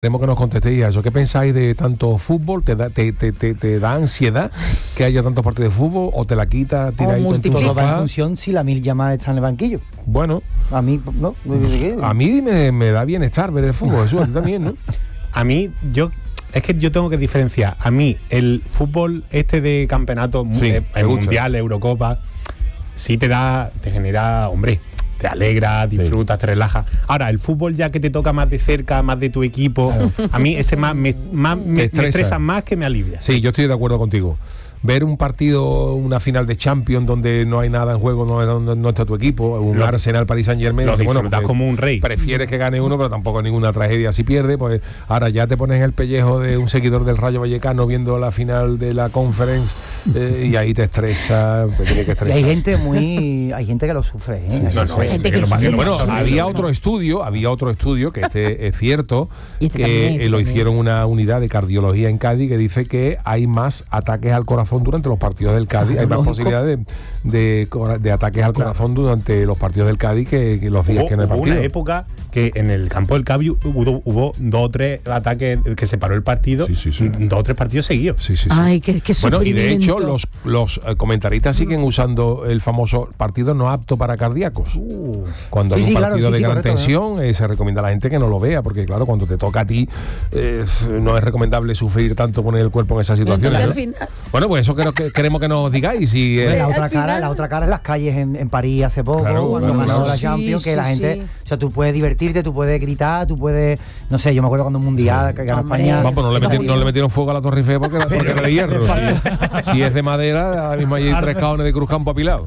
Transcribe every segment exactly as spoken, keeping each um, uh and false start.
Queremos que nos contestéis a eso. ¿Qué pensáis de tanto fútbol? ¿Te da, te, te, te, te da ansiedad que haya tantos partidos de fútbol o te la quita tiradito en tu Todo va en sofá? función si la Mil llama está en el banquillo. Bueno, A mí, no. a mí me, me da bienestar ver el fútbol, eso a ti también, ¿no? A mí, yo... Es que yo tengo que diferenciar. A mí, el fútbol este de campeonato, Sí, eh, te el gusta. mundial, Eurocopa, sí te da, te genera, hombre, te alegra, disfrutas, te relajas. Ahora, el fútbol ya que te toca más de cerca, más de tu equipo, a mí ese más me, más, me, me estresa. estresa más que me alivia. Sí, yo estoy de acuerdo contigo. Ver un partido, una final de Champions donde no hay nada en juego, no, no, no está tu equipo, un Lo- Arsenal, Paris Saint Germain, lo disfrutas pues, como un rey. prefieres que gane uno, pero tampoco es ninguna tragedia si pierde. Pues ahora ya te pones en el pellejo de un seguidor del Rayo Vallecano viendo la final de la Conference eh, y ahí te estresa, te tiene que Y estresar. hay gente muy, hay gente que lo sufre, ¿eh? No, no, Sí. hay gente que que lo lo pasa sufre. Bueno, mucho. había otro estudio, había otro estudio que este es cierto, Y este que también, eh, este lo también. hicieron una unidad de cardiología en Cádiz que dice que hay más ataques al corazón durante los partidos del Cádiz, hay más lógico. posibilidades de, de, cora- de ataques al corazón durante los partidos del Cádiz que, que los días Hubo, que no hay hubo partido. una época que en el campo del Cádiz hubo, hubo dos o tres ataques que se paró el partido, Sí, sí, sí. dos o tres partidos seguidos. Sí, sí, sí. Ay, qué, qué Bueno, y de hecho sufrimiento. los, los eh, comentaristas siguen usando el famoso partido no apto para cardíacos. Cuando Sí, hay un sí, claro, partido sí, de sí, gran correcto, tensión, eh, se recomienda a la gente que no lo vea, porque claro, cuando te toca a ti, eh, no es recomendable sufrir tanto poner el cuerpo en esas situaciones. Entonces, ¿no? al final- Bueno, pues eso que, que- queremos que nos digáis. Y, eh, Hombre, la al otra cara, final- la otra cara es las calles en, en París hace poco, Claro, cuando claro, ganó claro. la Sí, Champions, que sí, la gente, sí. o sea, tú puedes divertirte, tú puedes gritar, tú puedes, no sé, yo me acuerdo cuando un mundial que ganó Hombre. España. Vamos, no le, metieron, no le metieron fuego a la Torre Eiffel porque, era- porque era de hierro. Si, si es de madera, ahora mismo hay tres cajones de Cruz Campo apilados.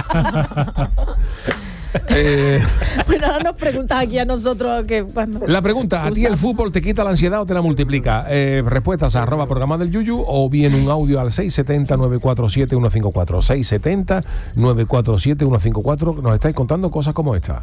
eh, Bueno, ahora nos preguntas aquí a nosotros que cuando... La pregunta, ¿a ti el fútbol te quita la ansiedad o te la multiplica? Eh, respuestas a arroba programa del Yuyu o bien un audio al seis siete cero, nueve cuatro siete, uno cinco cuatro. seis siete cero, nueve cuatro siete, uno cinco cuatro. Nos estáis contando cosas como esta.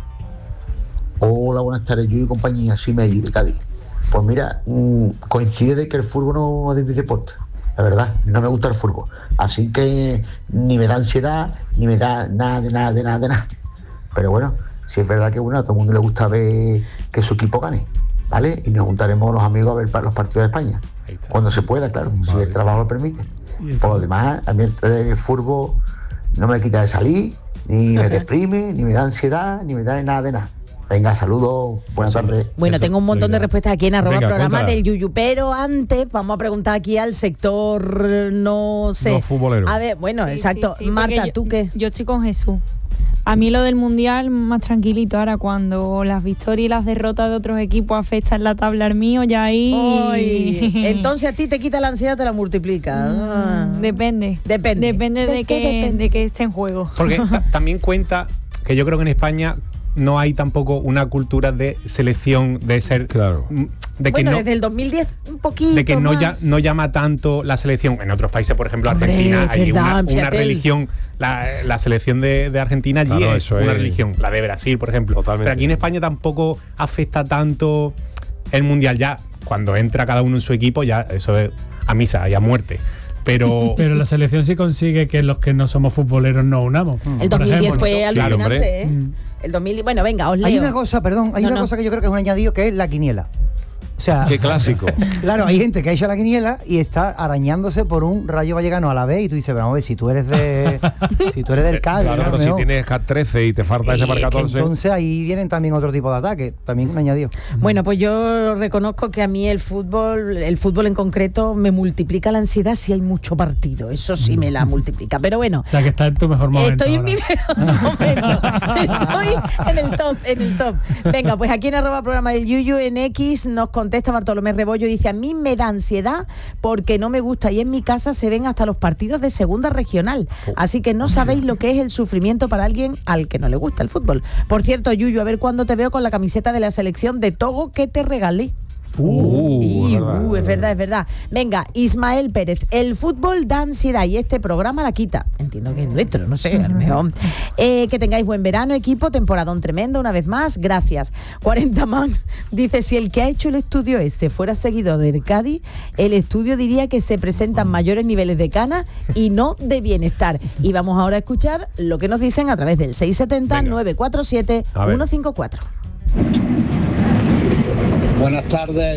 Hola, buenas tardes, yo y compañía, soy Meli de Cádiz. Pues mira, mmm, coincide de que el fútbol no es de mi deporte, la verdad, no me gusta el fútbol. Así que ni me da ansiedad, ni me da nada, de nada, de nada, de nada. Pero bueno, si es verdad que bueno, a todo el mundo le gusta ver que su equipo gane, ¿vale? Y nos juntaremos los amigos a ver pa- los partidos de España. Ahí está. Cuando se pueda, claro, si Vale. el trabajo lo permite. Por lo demás, a mí el, el fútbol no me quita de salir, ni me deprime, ni me da ansiedad, ni me da nada de nada. Venga, saludos, buenas tardes. Bueno, Eso, tengo un montón muy de bien. respuestas aquí en arroba Venga, programa cuéntala. del Yuyu, pero antes vamos a preguntar aquí al sector, no sé. No futbolero. A ver, bueno, Sí, exacto. sí, sí, Marta, porque yo- ¿tú qué? Yo estoy con Jesús. A mí lo del mundial más tranquilito. Ahora cuando las victorias y las derrotas de otros equipos afectan la tabla al mío, ya ahí... Ay, entonces a ti te quita la ansiedad, te la multiplica. Ah. Mm, Depende. Depende. Depende de, ¿De qué que, depende? de que esté en juego. Porque ta- también cuenta que yo creo que en España no hay tampoco una cultura de selección, de ser... Claro. mm, De que Bueno, no, desde el dos mil diez un poquito de que no, ya, más. no llama tanto la selección. En otros países, por ejemplo, Hombre, Argentina, es hay verdad, una, una fíjate. religión. La, la selección de, de Argentina allí Claro, es eso una es. religión. La de Brasil, por ejemplo. Totalmente. Pero aquí en España tampoco afecta tanto el mundial. Ya cuando entra cada uno en su equipo, ya eso es a misa y a muerte. Pero, Pero la selección sí consigue que los que no somos futboleros nos unamos. El Por dos mil diez ejemplo. fue Claro, alucinante, hombre. ¿eh? Mm. El dos mil diez, bueno, venga, os leo. Hay una cosa, perdón, hay No, una no. cosa que yo creo que es un añadido que es la quiniela. O sea, Qué clásico. claro, hay gente que ha hecho la quiniela y está arañándose por un Rayo Vallecano a la vez y tú dices, vamos a ver, si tú eres de si tú eres del Cádiz, Claro, ¿no? pero si Mejor. tienes Cat trece y te falta ese para Eh, que catorce. entonces ahí vienen también otro tipo de ataques, también un añadido. Bueno, pues yo reconozco que a mí el fútbol, el fútbol en concreto, me multiplica la ansiedad si hay mucho partido. Eso sí me la multiplica. Pero bueno, O sea, que está en tu mejor momento. estoy en ahora. mi mejor momento. Estoy en el top, en el top. Venga, pues aquí en arroba programa del Yuyu en X nos contesta Bartolomé Rebollo y dice: a mí me da ansiedad porque no me gusta y en mi casa se ven hasta los partidos de segunda regional. Así que no sabéis lo que es el sufrimiento para alguien al que no le gusta el fútbol. Por cierto, Yuyu, a ver cuándo te veo con la camiseta de la selección de Togo que te regalé. Uh, Y, es verdad, uh, es verdad, es verdad. Venga, Ismael Pérez, el fútbol da ansiedad y este programa la quita. Entiendo que es nuestro, no sé, a lo mejor. Eh, que tengáis buen verano, equipo, temporadón tremendo, una vez más, gracias. cuarenta man dice: si el que ha hecho el estudio este fuera seguidor del Cádiz, el estudio diría que se presentan mayores niveles de cana y no de bienestar. Y vamos ahora a escuchar lo que nos dicen a través del seis siete cero, nueve cuatro siete, uno cinco cuatro. Buenas tardes,